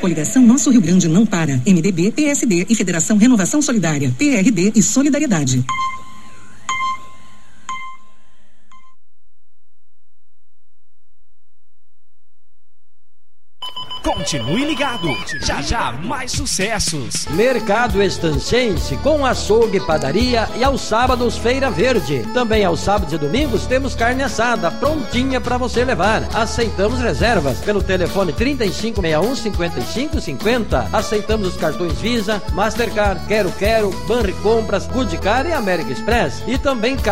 Coligação Nosso Rio Grande não para. MDB, PSD e Federação Renovação Solidária. PRD e Solidariedade. Continue ligado, já já mais sucessos. Mercado Estancense com açougue, padaria e aos sábados Feira Verde. Também aos sábados e domingos temos carne assada prontinha para você levar. Aceitamos reservas pelo telefone 3561-5550. Aceitamos os cartões Visa, Mastercard, Quero, Banricompras, Goodcar e American Express. E também